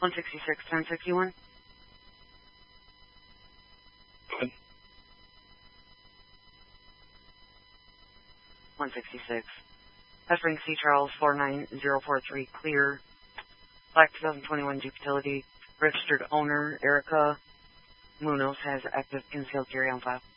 166, 1061. 166. Espering C. Charles 49043, clear. Black 2021 Jeep Utility. Registered owner, Erica Munoz, has active concealed carry on file.